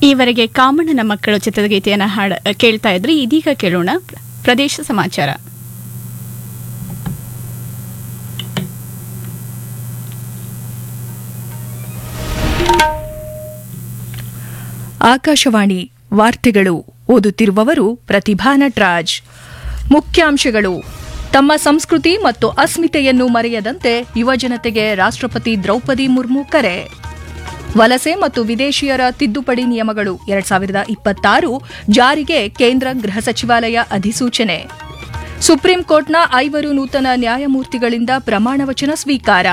ಈವರೆಗೆ ಕಾಮಣ್ಣನ ಮಕ್ಕಳು ಚಿತ್ರದ ಗೀತೆಯನ್ನು ಕೇಳ್ತಾ ಇದ್ರಿ. ಇದೀಗ ಕೇಳೋಣ ಪ್ರದೇಶ ಸಮಾಚಾರ. ಆಕಾಶವಾಣಿ ವಾರ್ತೆಗಳು. ಓದುತ್ತಿರುವವರು ಪ್ರತಿಭಾ ನಟರಾಜ್. ಮುಖ್ಯಾಂಶಗಳು: ತಮ್ಮ ಸಂಸ್ಕೃತಿ ಮತ್ತು ಅಸ್ಮಿತೆಯನ್ನು ಮರೆಯದಂತೆ ಯುವಜನತೆಗೆ ರಾಷ್ಟ್ರಪತಿ ದ್ರೌಪದಿ ಮುರ್ಮು ಕರೆ. ವಲಸೆ ಮತ್ತು ವಿದೇಶಿಯರ ತಿದ್ದುಪಡಿ ನಿಯಮಗಳು 2026 ಜಾರಿಗೆ ಕೇಂದ್ರ ಗೃಹ ಸಚಿವಾಲಯ ಅಧಿಸೂಚನೆ. ಸುಪ್ರೀಂ ಕೋರ್ಟ್ನ 5 ನೂತನ ನ್ಯಾಯಮೂರ್ತಿಗಳಿಂದ ಪ್ರಮಾಣವಚನ ಸ್ವೀಕಾರ.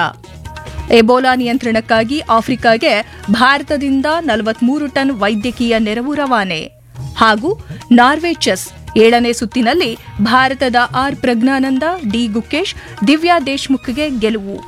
ಎಬೋಲಾ ನಿಯಂತ್ರಣಕ್ಕಾಗಿ ಆಫ್ರಿಕಾಗೆ ಭಾರತದಿಂದ 43 ಟನ್ ವೈದ್ಯಕೀಯ ನೆರವು ರವಾನೆ. ಹಾಗೂ ನಾರ್ವೆ ಚೆಸ್ 7ನೇ ಸುತ್ತಿನಲ್ಲಿ ಭಾರತದ ಆರ್ ಪ್ರಜ್ಞಾನಂದ, ಡಿ ಗುಕೇಶ್, ದಿವ್ಯಾ ದೇಶ್ಮುಖ್ಗೆ ಗೆಲುವು.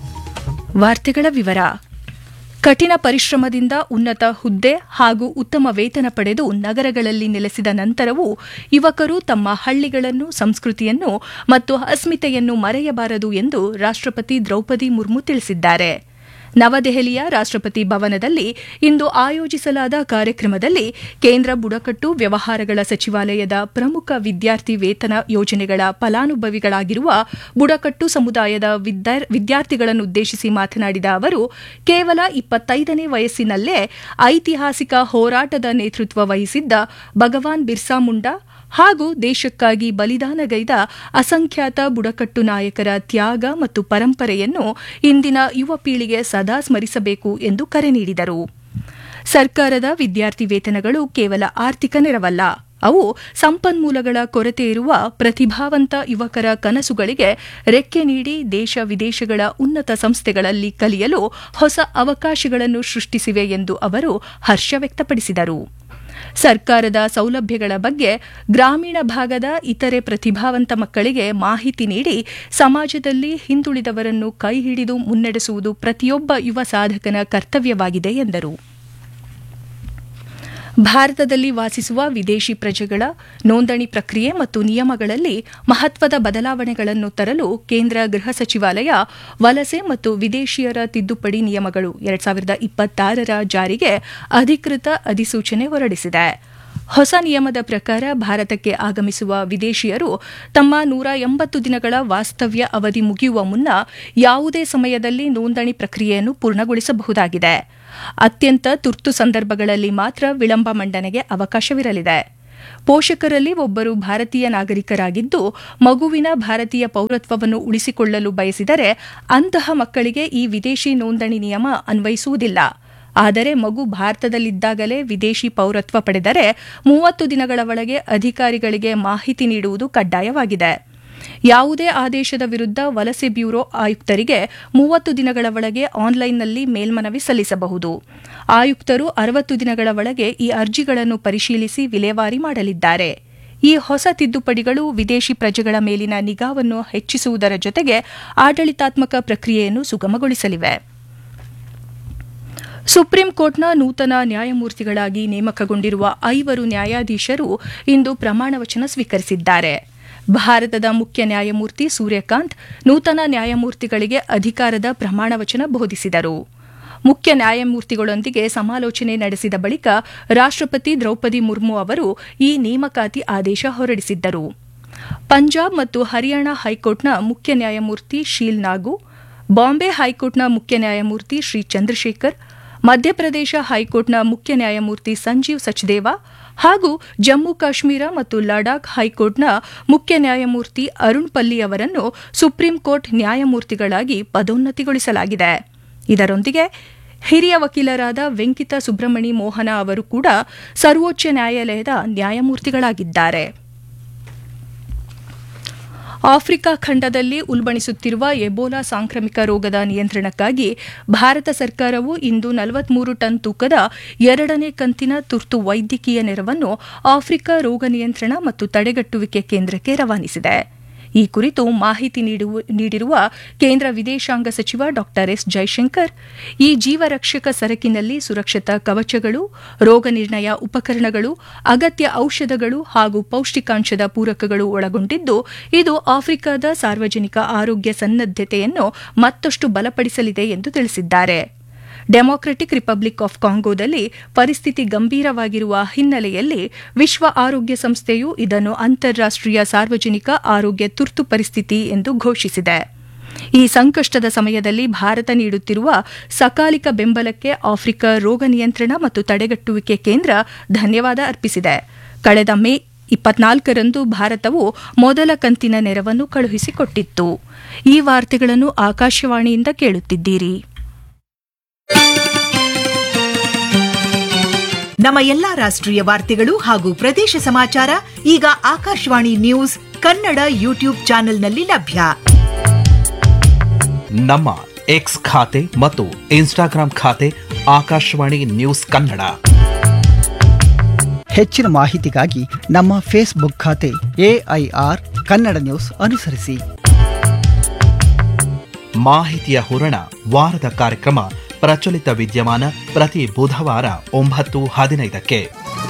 ವಾರ್ತೆಗಳ ವಿವರ. ಕಠಿಣ ಪರಿಶ್ರಮದಿಂದ ಉನ್ನತ ಹುದ್ದೆ ಹಾಗೂ ಉತ್ತಮ ವೇತನ ಪಡೆದು ನಗರಗಳಲ್ಲಿ ನೆಲೆಸಿದ ನಂತರವೂ ಯುವಕರು ತಮ್ಮ ಹಳ್ಳಿಗಳನ್ನು, ಸಂಸ್ಕೃತಿಯನ್ನು ಮತ್ತು ಅಸ್ಮಿತೆಯನ್ನು ಮರೆಯಬಾರದು ಎಂದು ರಾಷ್ಟ್ರಪತಿ ದ್ರೌಪದಿ ಮುರ್ಮು ತಿಳಿಸಿದ್ದಾರೆ. ನವದೆಹಲಿಯ ರಾಷ್ಟ್ರಪತಿ ಭವನದಲ್ಲಿ ಇಂದು ಆಯೋಜಿಸಲಾದ ಕಾರ್ಯಕ್ರಮದಲ್ಲಿ ಕೇಂದ್ರ ಬುಡಕಟ್ಟು ವ್ಯವಹಾರಗಳ ಸಚಿವಾಲಯದ ಪ್ರಮುಖ ವಿದ್ಯಾರ್ಥಿ ವೇತನ ಯೋಜನೆಗಳ ಫಲಾನುಭವಿಗಳಾಗಿರುವ ಬುಡಕಟ್ಟು ಸಮುದಾಯದ ವಿದ್ಯಾರ್ಥಿಗಳನ್ನುದ್ದೇಶಿಸಿ ಮಾತನಾಡಿದ ಅವರು, ಕೇವಲ 25ನೇ ವಯಸ್ಸಿನಲ್ಲೇ ಐತಿಹಾಸಿಕ ಹೋರಾಟದ ನೇತೃತ್ವ ವಹಿಸಿದ್ದ ಭಗವಾನ್ ಬಿರ್ಸಾ ಮುಂಡಾ ಹಾಗೂ ದೇಶಕ್ಕಾಗಿ ಬಲಿದಾನಗೈದ ಅಸಂಖ್ಯಾತ ಬುಡಕಟ್ಟು ನಾಯಕರ ತ್ಯಾಗ ಮತ್ತು ಪರಂಪರೆಯನ್ನು ಇಂದಿನ ಯುವ ಪೀಳಿಗೆ ಸದಾ ಸ್ಮರಿಸಬೇಕು ಎಂದು ಕರೆ ನೀಡಿದರು. ಸರ್ಕಾರದ ವಿದ್ಯಾರ್ಥಿ ವೇತನಗಳು ಕೇವಲ ಆರ್ಥಿಕ ನೆರವಲ್ಲ, ಅವು ಸಂಪನ್ಮೂಲಗಳ ಕೊರತೆ ಇರುವ ಪ್ರತಿಭಾವಂತ ಯುವಕರ ಕನಸುಗಳಿಗೆ ರೆಕ್ಕೆ ನೀಡಿ ದೇಶ ವಿದೇಶಗಳ ಉನ್ನತ ಸಂಸ್ಥೆಗಳಲ್ಲಿ ಕಲಿಯಲು ಹೊಸ ಅವಕಾಶಗಳನ್ನು ಸೃಷ್ಟಿಸಿವೆ ಎಂದು ಅವರು ಹರ್ಷ ವ್ಯಕ್ತಪಡಿಸಿದರು. ಸರ್ಕಾರದ ಸೌಲಭ್ಯಗಳ ಬಗ್ಗೆ ಗ್ರಾಮೀಣ ಭಾಗದ ಇತರೆ ಪ್ರತಿಭಾವಂತ ಮಕ್ಕಳಿಗೆ ಮಾಹಿತಿ ನೀಡಿ ಸಮಾಜದಲ್ಲಿ ಹಿಂದುಳಿದವರನ್ನು ಕೈಹಿಡಿದು ಮುನ್ನಡೆಸುವುದು ಪ್ರತಿಯೊಬ್ಬ ಯುವ ಸಾಧಕನ ಕರ್ತವ್ಯವಾಗಿದೆ ಎಂದರು. ಭಾರತದಲ್ಲಿ ವಾಸಿಸುವ ವಿದೇಶಿ ಪ್ರಜೆಗಳ ನೋಂದಣಿ ಪ್ರಕ್ರಿಯೆ ಮತ್ತು ನಿಯಮಗಳಲ್ಲಿ ಮಹತ್ವದ ಬದಲಾವಣೆಗಳನ್ನು ತರಲು ಕೇಂದ್ರ ಗೃಹ ಸಚಿವಾಲಯ ವಲಸೆ ಮತ್ತು ವಿದೇಶಿಯರ ತಿದ್ದುಪಡಿ ನಿಯಮಗಳು 2026 ಜಾರಿಗೆ ಅಧಿಕೃತ ಅಧಿಸೂಚನೆ ಹೊರಡಿಸಿದೆ. ಹೊಸ ನಿಯಮದ ಪ್ರಕಾರ ಭಾರತಕ್ಕೆ ಆಗಮಿಸುವ ವಿದೇಶಿಯರು ತಮ್ಮ 180 ದಿನಗಳ ವಾಸ್ತವ್ಯ ಅವಧಿ ಮುಗಿಯುವ ಮುನ್ನ ಯಾವುದೇ ಸಮಯದಲ್ಲಿ ನೋಂದಣಿ ಪ್ರಕ್ರಿಯೆಯನ್ನು ಪೂರ್ಣಗೊಳಿಸಬಹುದಾಗಿದೆ. ಅತ್ಯಂತ ತುರ್ತು ಸಂದರ್ಭಗಳಲ್ಲಿ ಮಾತ್ರ ವಿಳಂಬ ಮಂಡನೆಗೆ ಅವಕಾಶವಿರಲಿದೆ. ಪೋಷಕರಲ್ಲಿ ಒಬ್ಬರು ಭಾರತೀಯ ನಾಗರಿಕರಾಗಿದ್ದು ಮಗುವಿನ ಭಾರತೀಯ ಪೌರತ್ವವನ್ನು ಉಳಿಸಿಕೊಳ್ಳಲು ಬಯಸಿದರೆ ಅಂತಹ ಮಕ್ಕಳಿಗೆ ಈ ವಿದೇಶಿ ನೋಂದಣಿ ನಿಯಮ ಅನ್ವಯಿಸುವುದಿಲ್ಲ. ಆದರೆ ಮಗು ಭಾರತದಲ್ಲಿದ್ದಾಗಲೇ ವಿದೇಶಿ ಪೌರತ್ವ ಪಡೆದರೆ 30 ದಿನಗಳ ಒಳಗೆ ಅಧಿಕಾರಿಗಳಿಗೆ ಮಾಹಿತಿ ನೀಡುವುದು ಕಡ್ಡಾಯವಾಗಿದೆ. ಯಾವುದೇ ಆದೇಶದ ವಿರುದ್ಧ ವಲಸೆ ಬ್ಯೂರೋ ಆಯುಕ್ತರಿಗೆ 30 ದಿನಗಳ ಒಳಗೆ ಆನ್ಲೈನ್ನಲ್ಲಿ ಮೇಲ್ಮನವಿ ಸಲ್ಲಿಸಬಹುದು. ಆಯುಕ್ತರು 60 ದಿನಗಳ ಒಳಗೆ ಈ ಅರ್ಜಿಗಳನ್ನು ಪರಿಶೀಲಿಸಿ ವಿಲೇವಾರಿ ಮಾಡಲಿದ್ದಾರೆ. ಈ ಹೊಸ ತಿದ್ದುಪಡಿಗಳು ವಿದೇಶಿ ಪ್ರಜೆಗಳ ಮೇಲಿನ ನಿಗಾವನ್ನು ಹೆಚ್ಚಿಸುವುದರ ಜೊತೆಗೆ ಆಡಳಿತಾತ್ಮಕ ಪ್ರಕ್ರಿಯೆಯನ್ನು ಸುಗಮಗೊಳಿಸಲಿವೆ. ಸುಪ್ರೀಂ ಕೋರ್ಟ್ನ ನೂತನ ನ್ಯಾಯಮೂರ್ತಿಗಳಾಗಿ ನೇಮಕಗೊಂಡಿರುವ 5 ನ್ಯಾಯಾಧೀಶರು ಇಂದು ಪ್ರಮಾಣವಚನ ಸ್ವೀಕರಿಸಿದ್ದಾರೆ. ಭಾರತದ ಮುಖ್ಯ ನ್ಯಾಯಮೂರ್ತಿ ಸೂರ್ಯಕಾಂತ್ ನೂತನ ನ್ಯಾಯಮೂರ್ತಿಗಳಿಗೆ ಅಧಿಕಾರದ ಪ್ರಮಾಣವಚನ ಬೋಧಿಸಿದರು. ಮುಖ್ಯ ನ್ಯಾಯಮೂರ್ತಿಗಳೊಂದಿಗೆ ಸಮಾಲೋಚನೆ ನಡೆಸಿದ ಬಳಿಕ ರಾಷ್ಟ್ರಪತಿ ದ್ರೌಪದಿ ಮುರ್ಮು ಅವರು ಈ ನೇಮಕಾತಿ ಆದೇಶ ಹೊರಡಿಸಿದ್ದರು. ಪಂಜಾಬ್ ಮತ್ತು ಹರಿಯಾಣ ಹೈಕೋರ್ಟ್ನ ಮುಖ್ಯ ನ್ಯಾಯಮೂರ್ತಿ ಶೀಲ್ ನಾಗು, ಬಾಂಬೆ ಹೈಕೋರ್ಟ್ನ ಮುಖ್ಯ ನ್ಯಾಯಮೂರ್ತಿ ಶ್ರೀ ಚಂದ್ರಶೇಖರ್, ಮಧ್ಯಪ್ರದೇಶ ಹೈಕೋರ್ಟ್ನ ಮುಖ್ಯ ನ್ಯಾಯಮೂರ್ತಿ ಸಂಜೀವ್ ಸಚ್ದೇವಾ ಹಾಗೂ ಜಮ್ಮು ಕಾಶ್ಮೀರ ಮತ್ತು ಲಡಾಖ್ ಹೈಕೋರ್ಟ್ನ ಮುಖ್ಯ ನ್ಯಾಯಮೂರ್ತಿ ಅರುಣ್ ಪಲ್ಲಿ ಅವರನ್ನು ಸುಪ್ರೀಂ ಕೋರ್ಟ್ ನ್ಯಾಯಮೂರ್ತಿಗಳಾಗಿ ಪದೋನ್ನತಿಗೊಳಿಸಲಾಗಿದೆ. ಇದರೊಂದಿಗೆ ಹಿರಿಯ ವಕೀಲರಾದ ವೆಂಕಿತ ಸುಬ್ರಮಣಿ ಮೋಹನ ಅವರು ಕೂಡ ಸರ್ವೋಚ್ಚ ನ್ಯಾಯಾಲಯದ ನ್ಯಾಯಮೂರ್ತಿಗಳಾಗಿದ್ದಾರೆ. ಆಫ್ರಿಕಾ ಖಂಡದಲ್ಲಿ ಉಲ್ಬಣಿಸುತ್ತಿರುವ ಎಬೋಲಾ ಸಾಂಕ್ರಾಮಿಕ ರೋಗದ ನಿಯಂತ್ರಣಕ್ಕಾಗಿ ಭಾರತ ಸರ್ಕಾರವು ಇಂದು 43 ಟನ್ ತೂಕದ 2ನೇ ಕಂತಿನ ತುರ್ತು ವೈದ್ಯಕೀಯ ನೆರವನ್ನು ಆಫ್ರಿಕಾ ರೋಗ ನಿಯಂತ್ರಣ ಮತ್ತು ತಡೆಗಟ್ಟುವಿಕೆ ಕೇಂದ್ರಕ್ಕೆ ರವಾನಿಸಿದೆ. ಈ ಕುರಿತು ಮಾಹಿತಿ ನೀಡಿರುವ ಕೇಂದ್ರ ವಿದೇಶಾಂಗ ಸಚಿವ ಡಾ ಎಸ್ ಜೈಶಂಕರ್, ಈ ಜೀವರಕ್ಷಕ ಸರಕಿನಲ್ಲಿ ಸುರಕ್ಷತಾ ಕವಚಗಳು, ರೋಗ ನಿರ್ಣಯ ಉಪಕರಣಗಳು, ಅಗತ್ಯ ಔಷಧಗಳು ಹಾಗೂ ಪೌಷ್ಟಿಕಾಂಶದ ಪೂರಕಗಳು ಒಳಗೊಂಡಿದ್ದು, ಇದು ಆಫ್ರಿಕಾದ ಸಾರ್ವಜನಿಕ ಆರೋಗ್ಯ ಸನ್ನದ್ದತೆಯನ್ನು ಮತ್ತಷ್ಟು ಬಲಪಡಿಸಲಿದೆ ಎಂದು ತಿಳಿಸಿದ್ದಾರೆ. ಡೆಮಾಕ್ರೆಟಿಕ್ ರಿಪಬ್ಲಿಕ್ ಆಫ್ ಕಾಂಗೋದಲ್ಲಿ ಪರಿಸ್ಥಿತಿ ಗಂಭೀರವಾಗಿರುವ ಹಿನ್ನೆಲೆಯಲ್ಲಿ ವಿಶ್ವ ಆರೋಗ್ಯ ಸಂಸ್ಥೆಯು ಇದನ್ನು ಅಂತಾರಾಷ್ಟೀಯ ಸಾರ್ವಜನಿಕ ಆರೋಗ್ಯ ತುರ್ತು ಪರಿಸ್ಥಿತಿ ಎಂದು ಘೋಷಿಸಿದೆ. ಈ ಸಂಕಷ್ಟದ ಸಮಯದಲ್ಲಿ ಭಾರತ ನೀಡುತ್ತಿರುವ ಸಕಾಲಿಕ ಬೆಂಬಲಕ್ಕೆ ಆಫ್ರಿಕಾ ರೋಗ ನಿಯಂತ್ರಣ ಮತ್ತು ತಡೆಗಟ್ಟುವಿಕೆ ಕೇಂದ್ರ ಧನ್ಯವಾದ ಅರ್ಪಿಸಿದೆ. ಕಳೆದ ಮೇ 24ರಂದು ಭಾರತವು ಮೊದಲ ಕಂತಿನ ನೆರವನ್ನು ಕಳುಹಿಸಿಕೊಟ್ಟಿತ್ತು. ಈ ವಾರ್ತೆಗಳನ್ನು ಆಕಾಶವಾಣಿಯಿಂದ ಕೇಳುತ್ತಿದ್ದೀರಿ. ನಮ್ಮ ಎಲ್ಲಾ ರಾಷ್ಟ್ರೀಯ ವಾರ್ತೆಗಳು ಹಾಗೂ ಪ್ರದೇಶ ಸಮಾಚಾರ ಈಗ ಆಕಾಶವಾಣಿ ನ್ಯೂಸ್ ಕನ್ನಡ ಯೂಟ್ಯೂಬ್ ಚಾನೆಲ್ನಲ್ಲಿ ಲಭ್ಯ. ನಮ್ಮ ಎಕ್ಸ್ ಖಾತೆ ಮತ್ತು ಇನ್ಸ್ಟಾಗ್ರಾಂ ಖಾತೆ ಆಕಾಶವಾಣಿ ನ್ಯೂಸ್ ಕನ್ನಡ. ಹೆಚ್ಚಿನ ಮಾಹಿತಿಗಾಗಿ ನಮ್ಮ ಫೇಸ್ಬುಕ್ ಖಾತೆ AIR ಕನ್ನಡ ನ್ಯೂಸ್ ಅನುಸರಿಸಿ. ಮಾಹಿತಿಯ ಹೂರಣ ವಾರದ ಕಾರ್ಯಕ್ರಮ ಪ್ರಚಲಿತ ವಿದ್ಯಮಾನ ಪ್ರತಿ ಬುಧವಾರ 9:15ಕ್ಕೆ.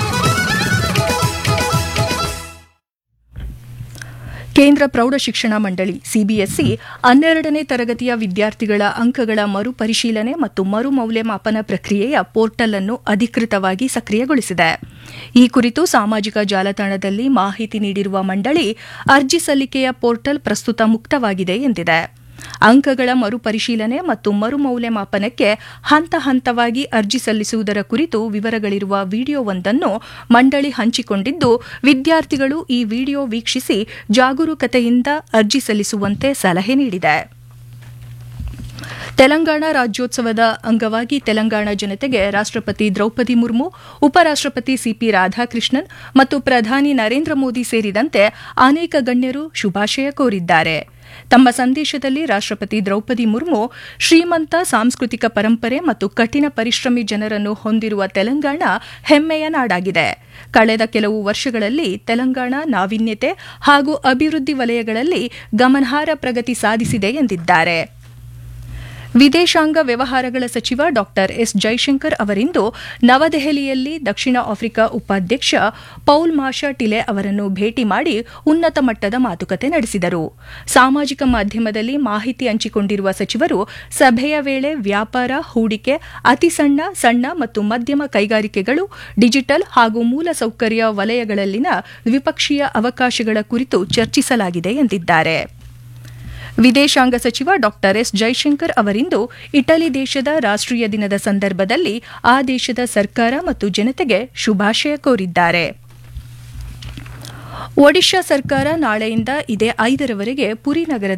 ಕೇಂದ್ರ ಪ್ರೌಢಶಿಕ್ಷಣ ಮಂಡಳಿ ಸಿಬಿಎಸ್ಇ 12ನೇ ತರಗತಿಯ ವಿದ್ಯಾರ್ಥಿಗಳ ಅಂಕಗಳ ಮರುಪರಿಶೀಲನೆ ಮತ್ತು ಮರು ಮೌಲ್ಯಮಾಪನ ಪ್ರಕ್ರಿಯೆಯ ಪೋರ್ಟಲ್ ಅನ್ನು ಅಧಿಕೃತವಾಗಿ ಸಕ್ರಿಯಗೊಳಿಸಿದೆ. ಈ ಕುರಿತು ಸಾಮಾಜಿಕ ಜಾಲತಾಣದಲ್ಲಿ ಮಾಹಿತಿ ನೀಡಿರುವ ಮಂಡಳಿ, ಅರ್ಜಿ ಸಲ್ಲಿಕೆಯ ಪೋರ್ಟಲ್ ಪ್ರಸ್ತುತ ಮುಕ್ತವಾಗಿದೆ ಎಂದಿದೆ. ಅಂಕಗಳ ಮರುಪರಿಶೀಲನೆ ಮತ್ತು ಮರು ಮೌಲ್ಯಮಾಪನಕ್ಕೆ ಹಂತ ಹಂತವಾಗಿ ಅರ್ಜಿ ಸಲ್ಲಿಸುವುದರ ಕುರಿತು ವಿವರಗಳಿರುವ ವಿಡಿಯೋವೊಂದನ್ನು ಮಂಡಳಿ ಹಂಚಿಕೊಂಡಿದ್ದು, ವಿದ್ಯಾರ್ಥಿಗಳು ಈ ವಿಡಿಯೋ ವೀಕ್ಷಿಸಿ ಜಾಗರೂಕತೆಯಿಂದ ಅರ್ಜಿ ಸಲ್ಲಿಸುವಂತೆ ಸಲಹೆ ನೀಡಿದೆ. ತೆಲಂಗಾಣ ರಾಜ್ಯೋತ್ಸವದ ಅಂಗವಾಗಿ ತೆಲಂಗಾಣ ಜನತೆಗೆ ರಾಷ್ಟ್ರಪತಿ ದ್ರೌಪದಿ ಮುರ್ಮು, ಉಪರಾಷ್ಟ್ರಪತಿ ಸಿಪಿ ರಾಧಾಕೃಷ್ಣನ್ ಮತ್ತು ಪ್ರಧಾನಿ ನರೇಂದ್ರ ಮೋದಿ ಸೇರಿದಂತೆ ಅನೇಕ ಗಣ್ಯರು ಶುಭಾಶಯ ಕೋರಿದ್ದಾರೆ. ತಮ್ಮ ಸಂದೇಶದಲ್ಲಿ ರಾಷ್ಟ್ರಪತಿ ದ್ರೌಪದಿ ಮುರ್ಮು, ಶ್ರೀಮಂತ ಸಾಂಸ್ಕೃತಿಕ ಪರಂಪರೆ ಮತ್ತು ಕಠಿಣ ಪರಿಶ್ರಮಿ ಜನರನ್ನು ಹೊಂದಿರುವ ತೆಲಂಗಾಣ ಹೆಮ್ಮೆಯ ನಾಡಾಗಿದೆ. ಕಳೆದ ಕೆಲವು ವರ್ಷಗಳಲ್ಲಿ ತೆಲಂಗಾಣ ನಾವೀನ್ಯತೆ ಹಾಗೂ ಅಭಿವೃದ್ಧಿ ವಲಯಗಳಲ್ಲಿ ಗಮನಾರ್ಹ ಪ್ರಗತಿ ಸಾಧಿಸಿದೆ ಎಂದಿದ್ದಾರೆ. ವಿದೇಶಾಂಗ ವ್ಯವಹಾರಗಳ ಸಚಿವ ಡಾ ಎಸ್ ಜೈಶಂಕರ್ ಅವರಿಂದು ನವದೆಹಲಿಯಲ್ಲಿ ದಕ್ಷಿಣ ಆಫ್ರಿಕಾ ಉಪಾಧ್ಯಕ್ಷ ಪೌಲ್ ಮಾಷಾ ಟಿಲೆ ಅವರನ್ನು ಭೇಟಿ ಮಾಡಿ ಉನ್ನತ ಮಟ್ಟದ ಮಾತುಕತೆ ನಡೆಸಿದರು. ಸಾಮಾಜಿಕ ಮಾಧ್ಯಮದಲ್ಲಿ ಮಾಹಿತಿ ಹಂಚಿಕೊಂಡಿರುವ ಸಚಿವರು, ಸಭೆಯ ವೇಳೆ ವ್ಯಾಪಾರ, ಹೂಡಿಕೆ, ಅತಿ ಸಣ್ಣ ಮತ್ತು ಮಧ್ಯಮ ಕೈಗಾರಿಕೆಗಳು, ಡಿಜಿಟಲ್ ಹಾಗೂ ಮೂಲಸೌಕರ್ಯ ವಲಯಗಳಲ್ಲಿನ ದ್ವಿಪಕ್ಷೀಯ ಅವಕಾಶಗಳ ಕುರಿತು ಚರ್ಚಿಸಲಾಗಿದೆ ಎಂದಿದ್ದಾರೆ. ವಿದೇಶಾಂಗ ಸಚಿವ ಡಾ ಎಸ್ ಜೈಶಂಕರ್ ಅವರಿಂದು ಇಟಲಿ ದೇಶದ ರಾಷ್ಟ್ರೀಯ ದಿನದ ಸಂದರ್ಭದಲ್ಲಿ ಆ ದೇಶದ ಸರ್ಕಾರ ಮತ್ತು ಜನತೆಗೆ ಶುಭಾಶಯ ಕೋರಿದ್ದಾರೆ. ಒಡಿಶಾ ಸರ್ಕಾರ ನಾಳೆಯಿಂದ ಇದೇ 5ರವರೆಗೆ ಪುರಿ ನಗರದ